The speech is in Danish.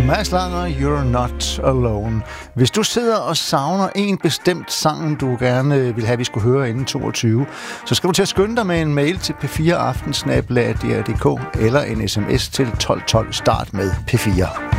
Mads Langer, You're Not Alone. Hvis du sidder og savner en bestemt sang, du gerne vil have, vi skulle høre inden 22, så skal du til at skynde dig med en mail til p4aften@dr.dk eller en sms til 1212 start med P4.